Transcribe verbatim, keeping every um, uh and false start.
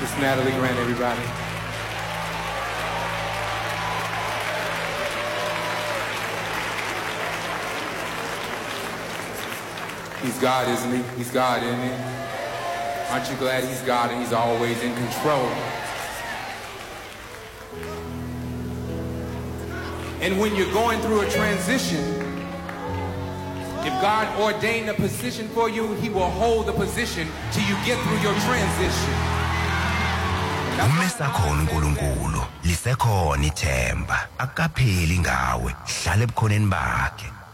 It's Natalie Grant, everybody. He's God, isn't he? He's God, isn't he? Aren't you glad he's God and he's always in control? And when you're going through a transition, if God ordained a position for you, he will hold the position till you get through your transition. Umesakhona uNkulunkulu lisekhona ithemba akapheli ngawe hlala ebukhoneni bakhe.